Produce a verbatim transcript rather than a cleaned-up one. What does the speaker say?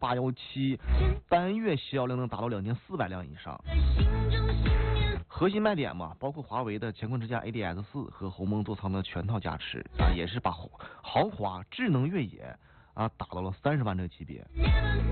八幺七，单月销量能达到两千四百辆以上。核心卖点嘛，包括华为的乾坤之家 A D S 四和鸿蒙座舱的全套加持啊，也是把豪华智能越野啊打到了三十万这个级别。